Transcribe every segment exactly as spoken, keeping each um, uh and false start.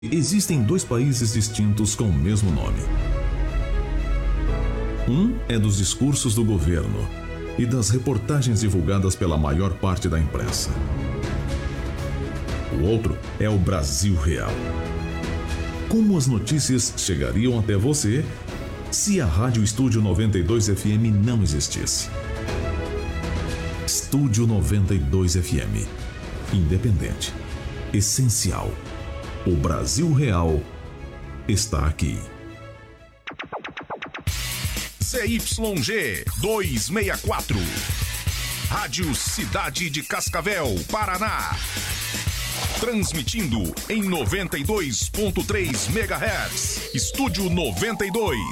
Existem dois países distintos com o mesmo nome. Um é dos discursos do governo e das reportagens divulgadas pela maior parte da imprensa. O outro é o Brasil Real. Como as notícias chegariam até você se a Rádio Estúdio noventa e dois F M não existisse? Estúdio noventa e dois F M. Independente. Essencial. O Brasil Real está aqui. C Y G duzentos e sessenta e quatro. Rádio Cidade de Cascavel, Paraná. Transmitindo em noventa e dois ponto três megahertz. Estúdio noventa e dois.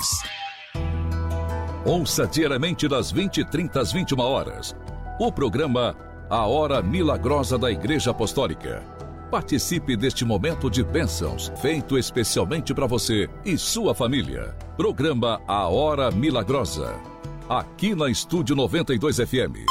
Ouça diariamente das vinte e trinta às vinte e uma horas. O programa A Hora Milagrosa da Igreja Apostólica. Participe deste momento de bênçãos, feito especialmente para você e sua família. Programa A Hora Milagrosa. Aqui na Estúdio noventa e dois F M.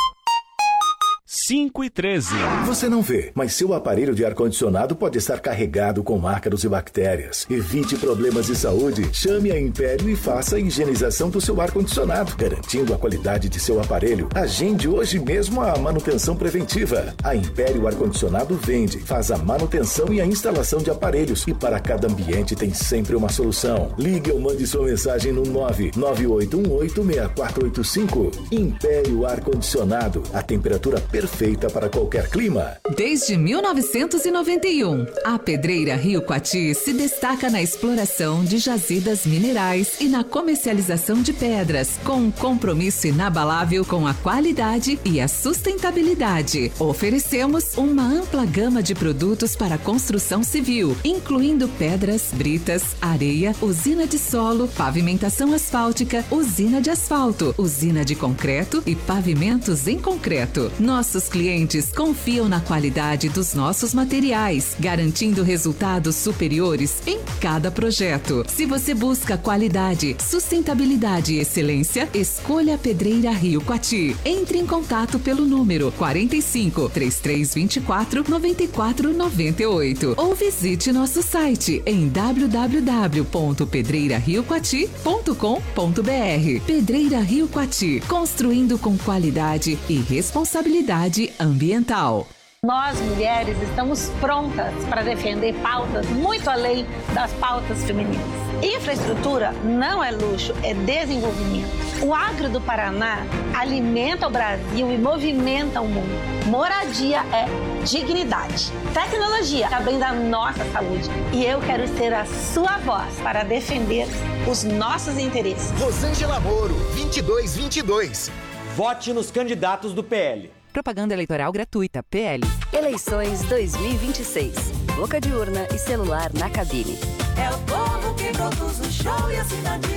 cinco e treze. Você não vê, mas seu aparelho de ar-condicionado pode estar carregado com ácaros e bactérias. Evite problemas de saúde. Chame a Império e faça a higienização do seu ar-condicionado, garantindo a qualidade de seu aparelho. Agende hoje mesmo a manutenção preventiva. A Império Ar-Condicionado vende, faz a manutenção e a instalação de aparelhos. E para cada ambiente tem sempre uma solução. Ligue ou mande sua mensagem no nove nove oito um oito seis quatro oito cinco. Império Ar-Condicionado. A temperatura perfeita feita para qualquer clima. Desde mil novecentos e noventa e um, a Pedreira Rio Coati se destaca na exploração de jazidas minerais e na comercialização de pedras, com um compromisso inabalável com a qualidade e a sustentabilidade. Oferecemos uma ampla gama de produtos para construção civil, incluindo pedras, britas, areia, usina de solo, pavimentação asfáltica, usina de asfalto, usina de concreto e pavimentos em concreto. Nossos clientes confiam na qualidade dos nossos materiais, garantindo resultados superiores em cada projeto. Se você busca qualidade, sustentabilidade e excelência, escolha a Pedreira Rio Coati. Entre em contato pelo número quarenta e cinco, trinta e três vinte e quatro, noventa e quatro noventa e oito ou visite nosso site em w w w ponto pedreira rio coati ponto com ponto b r. Pedreira Rio Coati, construindo com qualidade e responsabilidade ambiental. Nós, mulheres, estamos prontas para defender pautas muito além das pautas femininas. Infraestrutura não é luxo, é desenvolvimento. O agro do Paraná alimenta o Brasil e movimenta o mundo. Moradia é dignidade. Tecnologia é bem da nossa saúde. E eu quero ser a sua voz para defender os nossos interesses. Rosângela Moro, vinte e dois vinte e dois. Vote nos candidatos do P L. Propaganda eleitoral gratuita, P L. Eleições dois mil e vinte e seis. Boca de urna e celular na cabine. É o povo que produz o show e assina a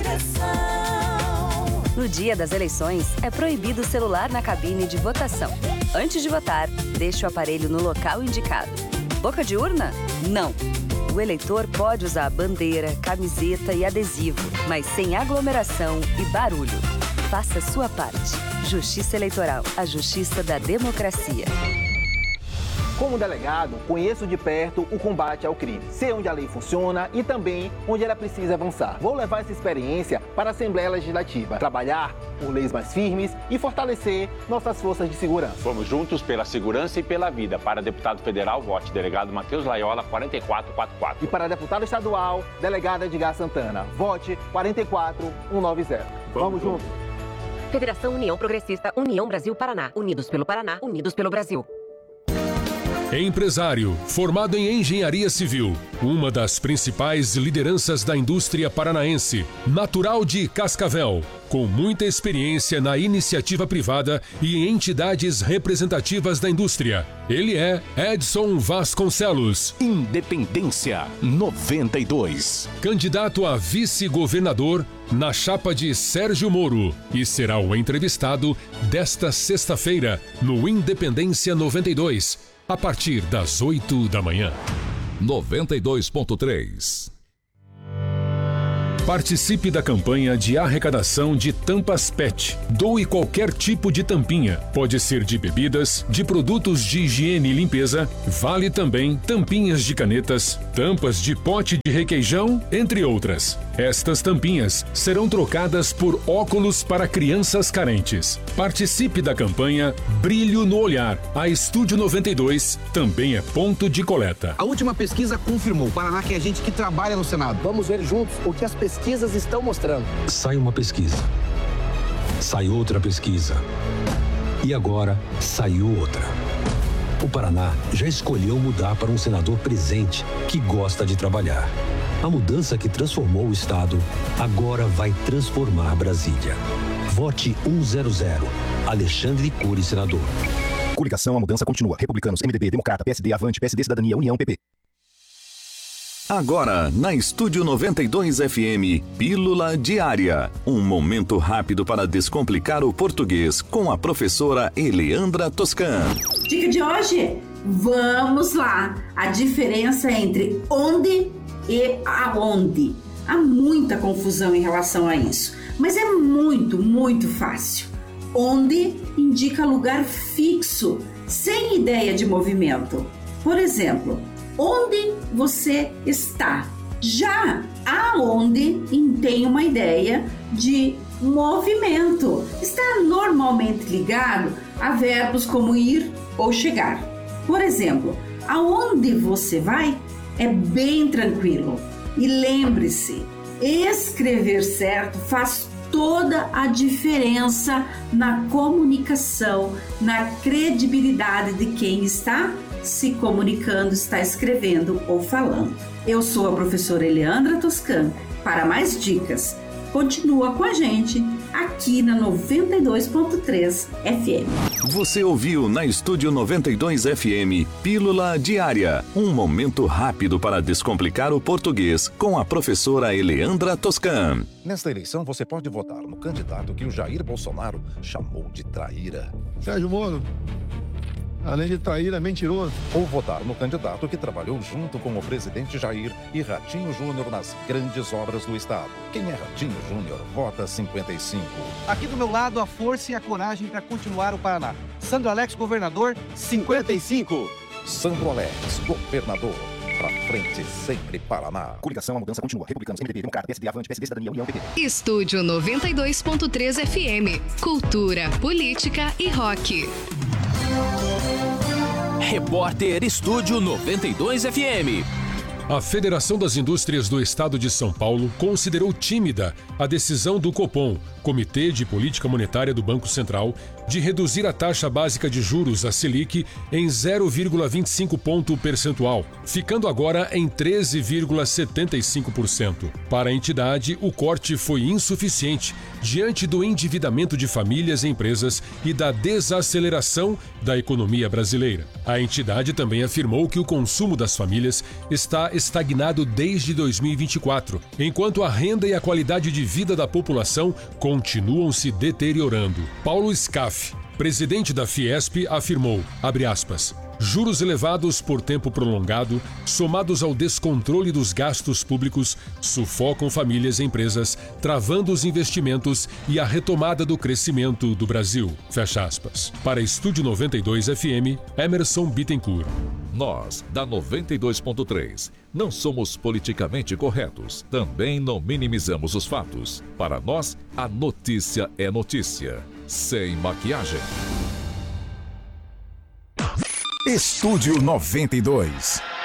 direção. No dia das eleições, é proibido o celular na cabine de votação. Antes de votar, deixe o aparelho no local indicado. Boca de urna? Não. O eleitor pode usar bandeira, camiseta e adesivo, mas sem aglomeração e barulho. Faça a sua parte. Justiça Eleitoral, a justiça da democracia. Como delegado, conheço de perto o combate ao crime. Sei onde a lei funciona e também onde ela precisa avançar. Vou levar essa experiência para a Assembleia Legislativa, trabalhar por leis mais firmes e fortalecer nossas forças de segurança. Vamos juntos pela segurança e pela vida. Para deputado federal, vote delegado Matheus Laiola, quarenta e quatro quarenta e quatro. E para deputado estadual, delegado Edgar Santana, vote quarenta e quatro cento e noventa. Vamos, Vamos juntos. Federação União Progressista, União Brasil Paraná. Unidos pelo Paraná, unidos pelo Brasil. Empresário, formado em engenharia civil, uma das principais lideranças da indústria paranaense, natural de Cascavel, com muita experiência na iniciativa privada e em entidades representativas da indústria. Ele é Edson Vasconcelos. Independência noventa e dois. Candidato a vice-governador na chapa de Sérgio Moro e será o entrevistado desta sexta-feira no Independência noventa e dois. A partir das oito da manhã. noventa e dois ponto três. Participe da campanha de arrecadação de tampas P E T. Doe qualquer tipo de tampinha. Pode ser de bebidas, de produtos de higiene e limpeza. Vale também tampinhas de canetas, tampas de pote de requeijão, entre outras. Estas tampinhas serão trocadas por óculos para crianças carentes. Participe da campanha Brilho no Olhar. A Estúdio noventa e dois também é ponto de coleta. A última pesquisa confirmou, Paraná, que é gente que trabalha no Senado. Vamos ver juntos o que as pesquisas estão mostrando. Sai uma pesquisa. Sai outra pesquisa. E agora saiu outra. O Paraná já escolheu mudar para um senador presente que gosta de trabalhar. A mudança que transformou o Estado agora vai transformar Brasília. Vote cem. Alexandre Cury, senador. Coligação, a mudança continua. Republicanos, M D B, Democrata, P S D, Avante, P S D, Cidadania, União, P P. Agora, na Estúdio noventa e dois F M, Pílula Diária. Um momento rápido para descomplicar o português com a professora Eleandra Toscan. Dica de hoje? Vamos lá. A diferença entre onde e aonde. Há muita confusão em relação a isso, mas é muito, muito fácil. Onde indica lugar fixo, sem ideia de movimento. Por exemplo, onde você está? Já aonde tem uma ideia de movimento. Está normalmente ligado a verbos como ir ou chegar. Por exemplo, aonde você vai é bem tranquilo. E lembre-se, escrever certo faz toda a diferença na comunicação, na credibilidade de quem está se comunicando, está escrevendo ou falando. Eu sou a professora Eleandra Toscan. Para mais dicas, continua com a gente aqui na noventa e dois ponto três F M. Você ouviu na Estúdio noventa e dois F M, Pílula Diária. Um momento rápido para descomplicar o português com a professora Eleandra Toscan. Nesta eleição, você pode votar no candidato que o Jair Bolsonaro chamou de traíra. Sérgio Moro, além de traíra, é mentiroso. Ou votar no candidato que trabalhou junto com o presidente Jair e Ratinho Júnior nas grandes obras do Estado. Quem é Ratinho Júnior? Vota cinquenta e cinco. Aqui do meu lado, a força e a coragem para continuar o Paraná. Sandro Alex, governador, cinquenta e cinco. Sandro Alex, governador. Pra frente, sempre Paraná. Coligação, a mudança continua. Republicanos, M D B, Democrata, P S D, Avante, P S D, Cidadania, União, P P. Estúdio noventa e dois ponto três F M. Cultura, política e rock. Repórter Estúdio noventa e dois F M. A Federação das Indústrias do Estado de São Paulo considerou tímida a decisão do Copom, Comitê de Política Monetária do Banco Central, de reduzir a taxa básica de juros, a Selic, em zero vírgula vinte e cinco ponto percentual, ficando agora em treze vírgula setenta e cinco por cento. Para a entidade, o corte foi insuficiente diante do endividamento de famílias e empresas e da desaceleração da economia brasileira. A entidade também afirmou que o consumo das famílias está estagnado desde dois mil e vinte e quatro, enquanto a renda e a qualidade de vida da população continuam se deteriorando. Paulo Scaff, presidente da Fiesp, afirmou, abre aspas, juros elevados por tempo prolongado, somados ao descontrole dos gastos públicos, sufocam famílias e empresas, travando os investimentos e a retomada do crescimento do Brasil. Fecha aspas. Para Estúdio noventa e dois F M, Emerson Bittencourt. Nós, da noventa e dois ponto três, não somos politicamente corretos. Também não minimizamos os fatos. Para nós, a notícia é notícia. Sem maquiagem. Estúdio noventa e dois.